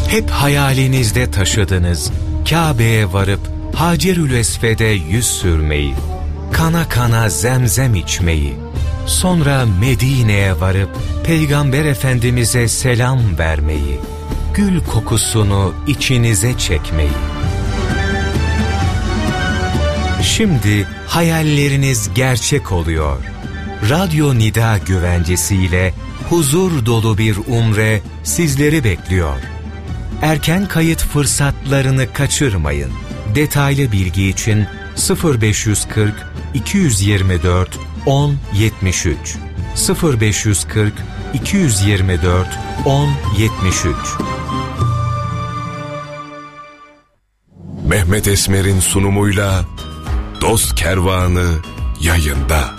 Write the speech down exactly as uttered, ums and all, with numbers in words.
Hep hayalinizde taşıdınız Kabe'ye varıp Hacerül Esved'e yüz sürmeyi, kana kana zemzem içmeyi, sonra Medine'ye varıp Peygamber Efendimiz'e selam vermeyi, gül kokusunu içinize çekmeyi. Şimdi hayalleriniz gerçek oluyor. Radyo Nida güvencesiyle huzur dolu bir umre sizleri bekliyor. Erken kayıt fırsatlarını kaçırmayın. Detaylı bilgi için sıfır beş yüz kırk iki yüz yirmi dört on yetmiş üç sıfır beş yüz kırk iki yüz yirmi dört on yetmiş üç. Mehmet Esmer'in sunumuyla Dost Kervanı yayında.